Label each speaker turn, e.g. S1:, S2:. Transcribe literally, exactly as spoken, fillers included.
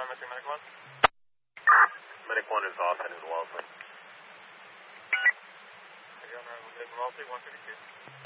S1: one, missing medic one. Medic one is off and is Wellesley. Again, medic Wellesley, one fifty-two.